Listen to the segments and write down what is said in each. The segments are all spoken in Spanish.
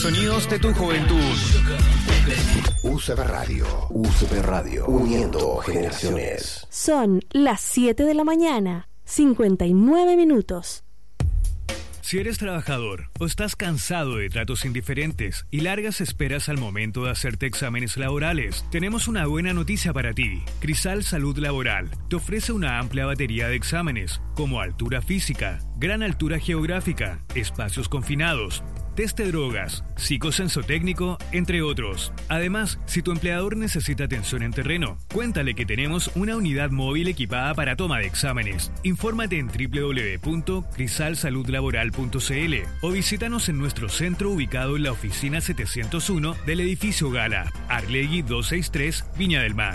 Sonidos de tu juventud. UCB Radio, uniendo generaciones. Son las 7 de la mañana, 59 minutos. Si eres trabajador o estás cansado de tratos indiferentes y largas esperas al momento de hacerte exámenes laborales, tenemos una buena noticia para ti. Crisal Salud Laboral te ofrece una amplia batería de exámenes, como altura física, gran altura geográfica, espacios confinados, test de drogas, psicosensotécnico, entre otros. Además, si tu empleador necesita atención en terreno, cuéntale que tenemos una unidad móvil equipada para toma de exámenes. Infórmate en www.crisalsaludlaboral.cl o visítanos en nuestro centro ubicado en la oficina 701 del edificio Gala, Arlegui 263, Viña del Mar.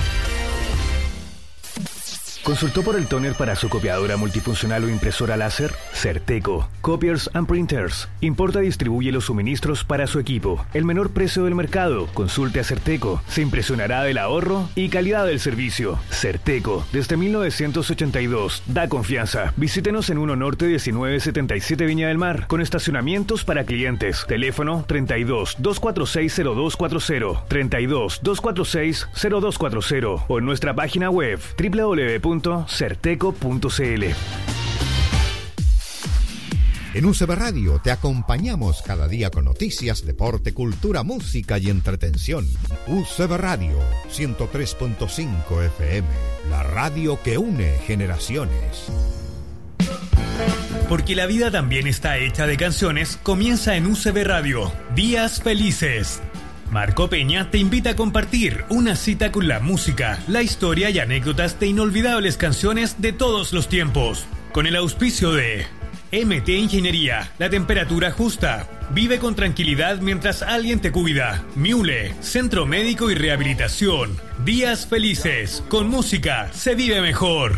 ¿Consultó por el tóner para su copiadora multifuncional o impresora láser? Certeco. Copiers and Printers. Importa y distribuye los suministros para su equipo. El menor precio del mercado. Consulte a Certeco. Se impresionará del ahorro y calidad del servicio. Certeco. Desde 1982. Da confianza. Visítenos en 1 Norte 1977 Viña del Mar. Con estacionamientos para clientes. Teléfono 32-246-0240. 32-246-0240. O en nuestra página web www.certeco.cl. En UCB Radio te acompañamos cada día con noticias, deporte, cultura, música y entretención. UCB Radio 103.5 FM, la radio que une generaciones. Porque la vida también está hecha de canciones, comienza en UCB Radio, Días Felices. Marco Peña te invita a compartir una cita con la música, la historia y anécdotas de inolvidables canciones de todos los tiempos. Con el auspicio de MT Ingeniería, la temperatura justa. Vive con tranquilidad mientras alguien te cuida. Miule, Centro Médico y Rehabilitación. Días Felices. Con música se vive mejor.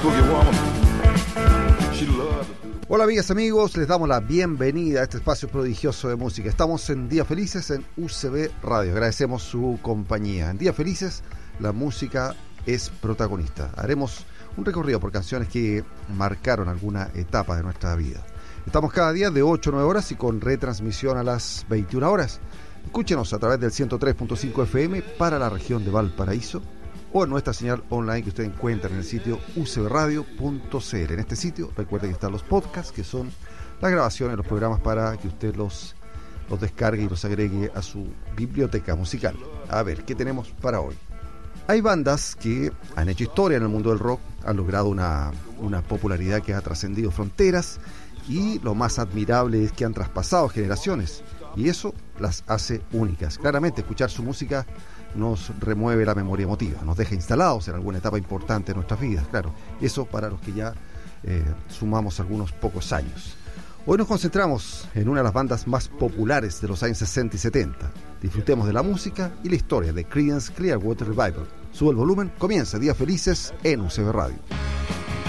Hola amigas, amigos, les damos la bienvenida a este espacio prodigioso de música. Estamos en Días Felices en UCB Radio. Agradecemos su compañía. En Días Felices la música es protagonista. Haremos un recorrido por canciones que marcaron alguna etapa de nuestra vida. Estamos cada día de 8 a 9 horas y con retransmisión a las 21 horas. Escúchenos a través del 103.5 FM para la región de Valparaíso o en nuestra señal online que usted encuentra en el sitio ucbradio.cl. En este sitio recuerde que están los podcasts, que son las grabaciones, los programas para que usted los descargue y los agregue a su biblioteca musical. A ver, ¿qué tenemos para hoy? Hay bandas que han hecho historia en el mundo del rock, han logrado una popularidad que ha trascendido fronteras y lo más admirable es que han traspasado generaciones y eso las hace únicas. Claramente escuchar su música nos remueve la memoria emotiva, nos deja instalados en alguna etapa importante de nuestras vidas, claro, eso para los que ya sumamos algunos pocos años. Hoy nos concentramos en una de las bandas más populares de los años 60 y 70. Disfrutemos de la música y la historia de Creedence Clearwater Revival. Sube el volumen, comienza Días Felices en UCB Radio.